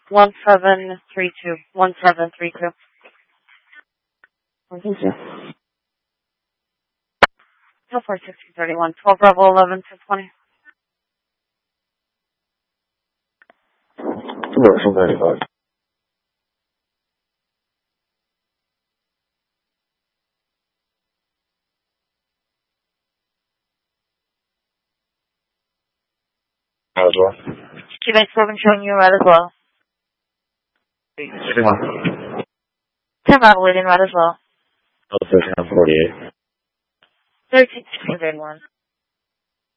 1732. 1732. Thank you. So 46031. 12 Bravo 11 to 20. Commercial 95. As well. Cuban 7 showing you red as well. 61. 10 Bravo waiting red as well. Oh, 13 on 48. 1361.